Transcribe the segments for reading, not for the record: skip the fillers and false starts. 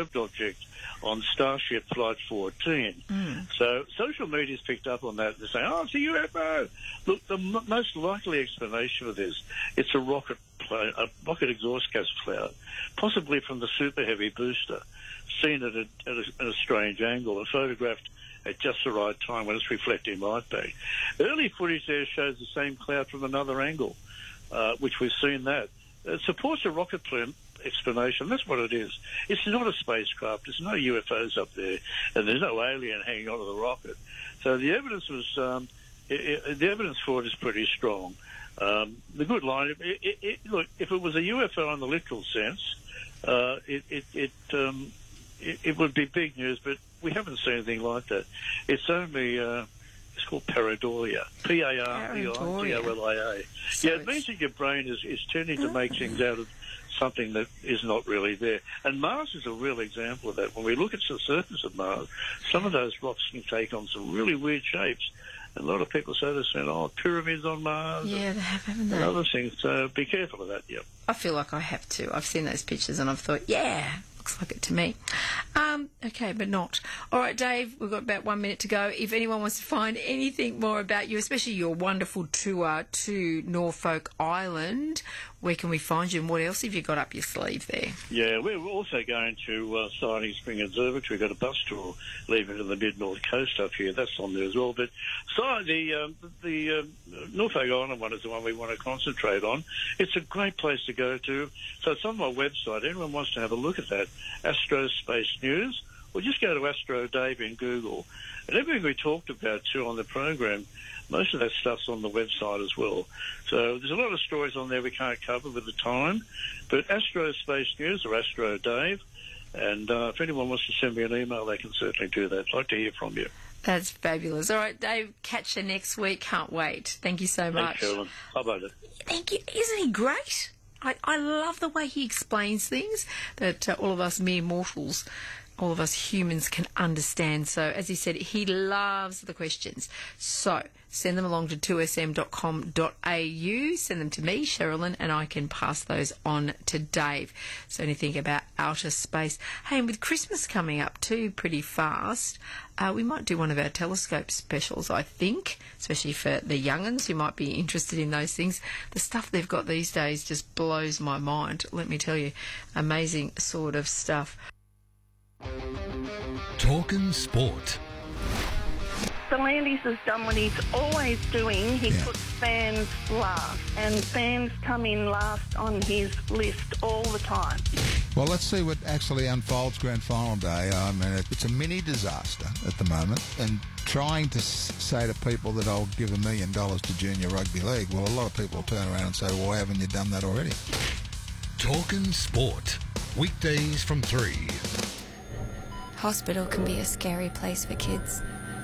curved object on Starship Flight 14. So social media's picked up on that. They're saying, oh, it's a UFO. Look, the most likely explanation for this, it's a rocket exhaust gas cloud, possibly from the Super Heavy booster, seen at a strange angle and photographed at just the right time when it's reflecting light back. Early footage there shows the same cloud from another angle, which we've seen that. It supports a rocket plume explanation. That's what it is. It's not a spacecraft. There's no UFOs up there, and there's no alien hanging onto the rocket. So the evidence was the evidence for it is pretty strong. The good line, look, if it was a UFO in the literal sense, it would be big news, but we haven't seen anything like that. It's only it's called pareidolia, P-A-R-E-I-D-O-L-I-A. So yeah, it means that your brain is tending to make things out of something that is not really there. And Mars is a real example of that. When we look at the surface of Mars, some of those rocks can take on some really weird shapes. And a lot of people say they're saying, oh, pyramids on Mars. Yeah, they have, haven't they? And other things. So be careful of that, yeah. I feel like I have to. I've seen those pictures and I've thought, yeah, looks like it to me. Okay, but not. All right, Dave, we've got about 1 minute to go. If anyone wants to find anything more about you, especially your wonderful tour to Norfolk Island, where can we find you and what else have you got up your sleeve there? Yeah, we're also going to Siding Spring Observatory. We've got a bus tour leaving to the mid-north coast up here. That's on there as well. But the Norfolk Island one is the one we want to concentrate on. It's a great place to go to. So it's on my website. Anyone wants to have a look at that, Astro Space News, or just go to Astro Dave in Google. And everything we talked about, too, on the program, most of that stuff's on the website as well. So there's a lot of stories on there we can't cover with the time. But Astro Space News or Astro Dave, and if anyone wants to send me an email, they can certainly do that. I'd like to hear from you. That's fabulous. All right, Dave, catch you next week. Can't wait. Thank you so much. Thanks, Carolyn. Bye-bye. Thank you. Isn't he great? I love the way he explains things that all of us mere mortals, all of us humans can understand. So, as he said, he loves the questions. So, send them along to 2sm.com.au. Send them to me, Sherilyn, and I can pass those on to Dave. So, anything about outer space. Hey, and with Christmas coming up too pretty fast, we might do one of our telescope specials, I think, especially for the young'uns who might be interested in those things. The stuff they've got these days just blows my mind, let me tell you. Amazing sort of stuff. Talking sport. So Landis has done what he's always doing. He puts fans last, and fans come in last on his list all the time. Well, let's see what actually unfolds grand final day. I mean, it's a mini disaster at the moment, and trying to say to people that I'll give $1 million to junior rugby league, well, a lot of people will turn around and say, well, why haven't you done that already? Talking sport. Weekdays from 3. Hospital can be a scary place for kids.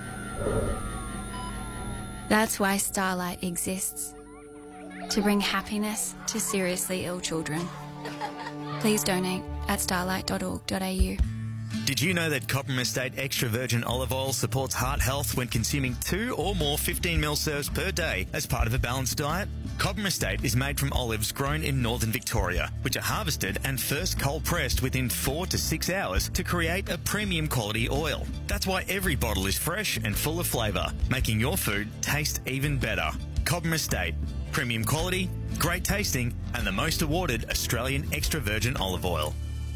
That's why Starlight exists, to bring happiness to seriously ill children. Please donate at starlight.org.au. Did you know that Cobram Estate Extra Virgin Olive Oil supports heart health when consuming 2 or more 15ml serves per day as part of a balanced diet? Cobram Estate is made from olives grown in northern Victoria, which are harvested and first cold pressed within 4 to 6 hours to create a premium quality oil. That's why every bottle is fresh and full of flavour, making your food taste even better. Cobram Estate, premium quality, great tasting, and the most awarded Australian extra virgin olive oil.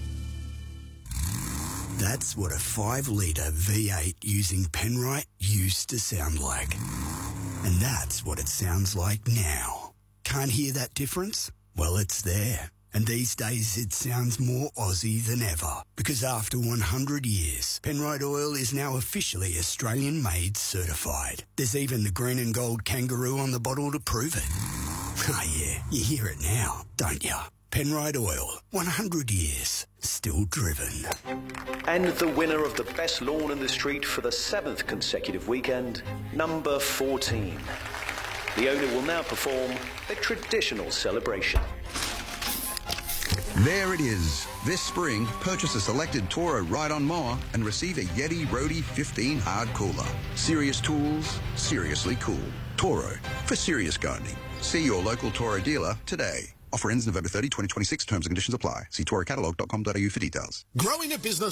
That's what a 5-litre V8 using Penrite used to sound like. And that's what it sounds like now. Can't hear that difference? Well, it's there. And these days it sounds more Aussie than ever. Because after 100 years, Penrite Oil is now officially Australian-made certified. There's even the green and gold kangaroo on the bottle to prove it. Oh yeah, you hear it now, don't you? Penrite Oil, 100 years, still driven. And the winner of the best lawn in the street for the 7th consecutive weekend, number 14. The owner will now perform a traditional celebration. There it is. This spring, purchase a selected Toro ride-on mower and receive a Yeti Roadie 15 hard cooler. Serious tools, seriously cool. Toro, for serious gardening. See your local Toro dealer today. Offer ends November 30, 2026. Terms and conditions apply. See torocatalyg.com.au for details. Growing a business